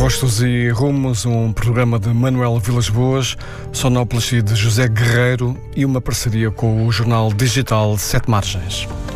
Rostos e Rumos, um programa de Manuel Vilas Boas, sonoplastia de José Guerreiro e uma parceria com o jornal digital Sete Margens.